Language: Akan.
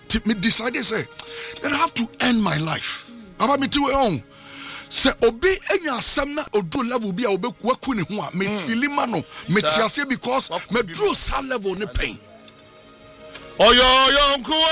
me decided say that I have to end my life. About me to own. Say obi enya asem na odo level bi a obeku aku ne ho a me filima no me tiase because me draw sa level ne pain. Oyo